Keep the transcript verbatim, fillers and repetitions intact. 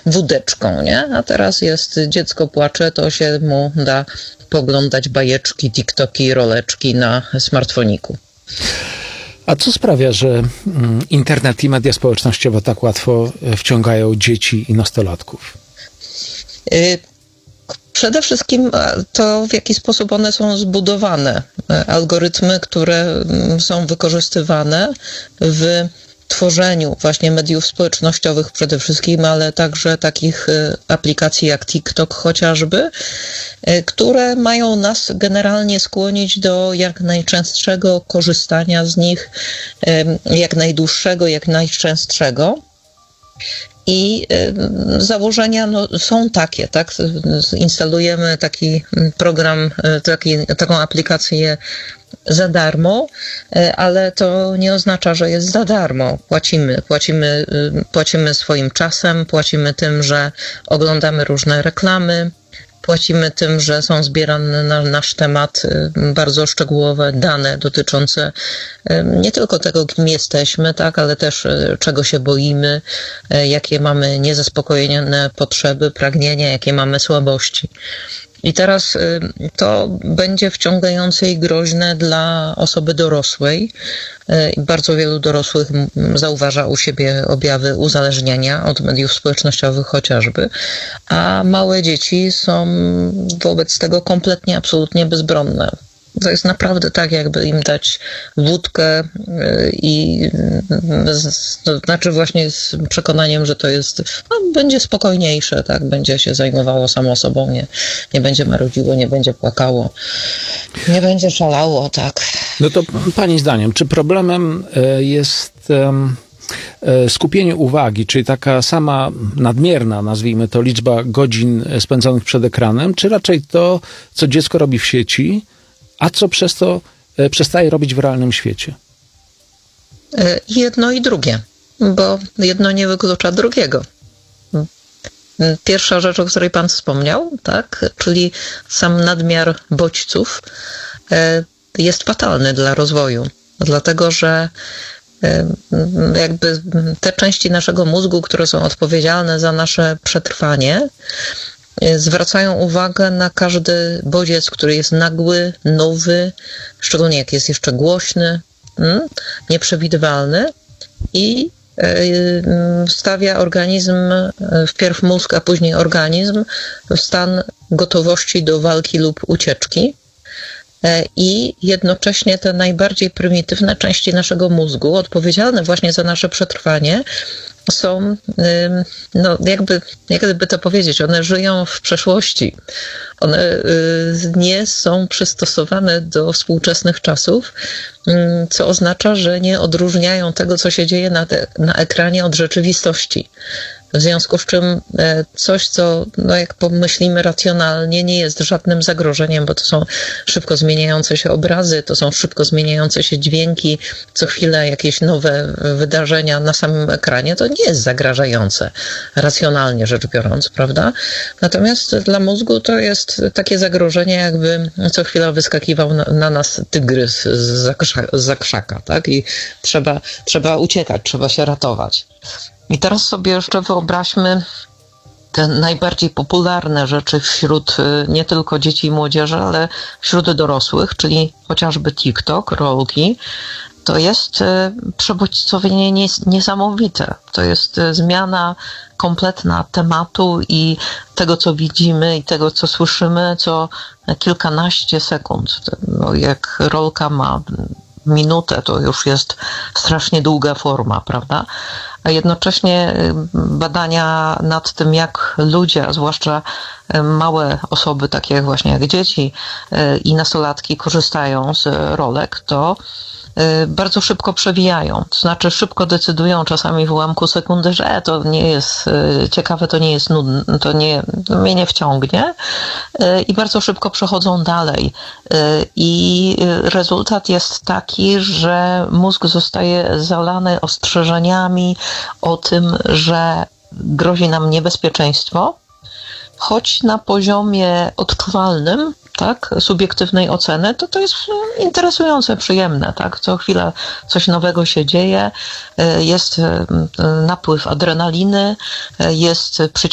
wódeczką, nie? A teraz jest dziecko płacze, to się mu da poglądać bajeczki, tiktoki, roleczki na smartfoniku. A co sprawia, że internet i media społecznościowe tak łatwo wciągają dzieci i nastolatków? Przede wszystkim to, w jaki sposób one są zbudowane. Algorytmy, które są wykorzystywane w tworzeniu właśnie mediów społecznościowych przede wszystkim, ale także takich aplikacji jak TikTok chociażby, które mają nas generalnie skłonić do jak najczęstszego korzystania z nich, jak najdłuższego, jak najczęstszego. I założenia no, są takie, tak? Instalujemy taki program, taki, taką aplikację za darmo, ale to nie oznacza, że jest za darmo. Płacimy, płacimy, płacimy swoim czasem, płacimy tym, że oglądamy różne reklamy, płacimy tym, że są zbierane na nasz temat bardzo szczegółowe dane dotyczące nie tylko tego, kim jesteśmy, tak, ale też czego się boimy, jakie mamy niezaspokojone potrzeby, pragnienia, jakie mamy słabości. I teraz to będzie wciągające i groźne dla osoby dorosłej. Bardzo wielu dorosłych zauważa u siebie objawy uzależnienia od mediów społecznościowych chociażby, a małe dzieci są wobec tego kompletnie, absolutnie bezbronne. To jest naprawdę tak, jakby im dać wódkę i to znaczy właśnie z przekonaniem, że to jest, no, będzie spokojniejsze, tak, będzie się zajmowało samo sobą, nie, nie będzie marudziło, nie będzie płakało, nie będzie szalało, tak. No to pani zdaniem, czy problemem jest skupienie uwagi, czyli taka sama nadmierna, nazwijmy to, liczba godzin spędzonych przed ekranem, czy raczej to, co dziecko robi w sieci, a co przez to przestaje robić w realnym świecie? Jedno i drugie, bo jedno nie wyklucza drugiego. Pierwsza rzecz, o której pan wspomniał, tak, czyli sam nadmiar bodźców jest fatalny dla rozwoju, dlatego że jakby te części naszego mózgu, które są odpowiedzialne za nasze przetrwanie, zwracają uwagę na każdy bodziec, który jest nagły, nowy, szczególnie jak jest jeszcze głośny, nieprzewidywalny i stawia organizm, wpierw mózg, a później organizm w stan gotowości do walki lub ucieczki. I jednocześnie te najbardziej prymitywne części naszego mózgu, odpowiedzialne właśnie za nasze przetrwanie, są, no jakby, jakby to powiedzieć, one żyją w przeszłości. One nie są przystosowane do współczesnych czasów, co oznacza, że nie odróżniają tego, co się dzieje na, te, na ekranie od rzeczywistości. W związku z czym coś, co, no jak pomyślimy racjonalnie, nie jest żadnym zagrożeniem, bo to są szybko zmieniające się obrazy, to są szybko zmieniające się dźwięki, co chwilę jakieś nowe wydarzenia na samym ekranie, to nie jest zagrażające, racjonalnie rzecz biorąc, prawda? Natomiast dla mózgu to jest takie zagrożenie, jakby co chwila wyskakiwał na, na nas tygrys z krzaka, tak? I trzeba, trzeba uciekać, trzeba się ratować. I teraz sobie jeszcze wyobraźmy te najbardziej popularne rzeczy wśród nie tylko dzieci i młodzieży, ale wśród dorosłych, czyli chociażby TikTok, rolki. To jest przebodźcowienie niesamowite. To jest zmiana kompletna tematu i tego, co widzimy i tego, co słyszymy, co kilkanaście sekund. No, jak rolka ma minutę, to już jest strasznie długa forma, prawda? A jednocześnie badania nad tym, jak ludzie, a zwłaszcza małe osoby, takie właśnie jak dzieci i nastolatki korzystają z rolek, to bardzo szybko przewijają. To znaczy szybko decydują czasami w ułamku sekundy, że to nie jest ciekawe, to nie jest nudne, to, nie, to mnie nie wciągnie i bardzo szybko przechodzą dalej. I rezultat jest taki, że mózg zostaje zalany ostrzeżeniami o tym, że grozi nam niebezpieczeństwo, choć na poziomie odczuwalnym, tak, subiektywnej oceny, to to jest interesujące, przyjemne, tak, co chwilę coś nowego się dzieje, jest napływ adrenaliny, jest przyciągnięcie